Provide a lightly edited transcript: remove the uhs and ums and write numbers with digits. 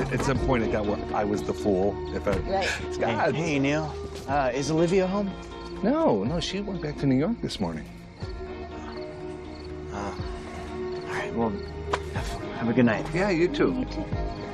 at some point it got where I was the fool. If I, Right. Scott. Hey, Neil. Is Olivia home? No, she went back to New York this morning. All right, well, have a good night. Yeah, you too. You too.